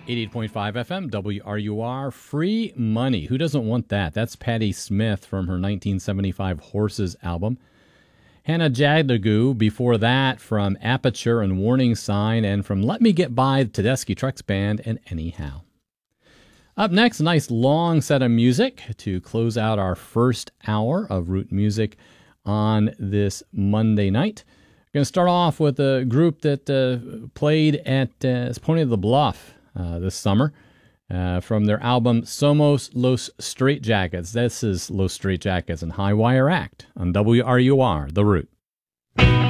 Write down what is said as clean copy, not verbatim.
88.5 FM, WRUR, Free Money. Who doesn't want that? That's Patti Smith from her 1975 Horses album. Hannah Jadagoo before that from Aperture and Warning Sign, and from Let Me Get By, the Tedeschi Trucks Band, and Anyhow. Up next, a nice long set of music to close out our first hour of Root Music on this Monday night. We're going to start off with a group that played at Pony of the Bluff this summer from their album Somos Los Straitjackets. This is Los Straitjackets and High Wire Act on WRUR, The Root.